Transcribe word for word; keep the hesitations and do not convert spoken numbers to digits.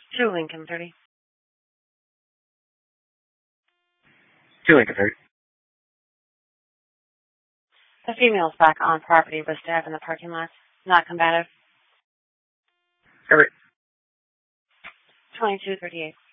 Two Lincoln thirty. Two Lincoln thirty. The female's back on property was stabbed in the parking lot. Not combative. Cover it. Twenty-two thirty-eight.